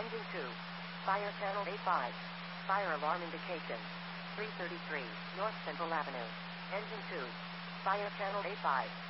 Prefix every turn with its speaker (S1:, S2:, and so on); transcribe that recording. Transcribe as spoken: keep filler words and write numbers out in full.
S1: Engine two. Fire channel A five. Fire alarm indication. three thirty-three, North Central Avenue. Engine two. Fire channel A five.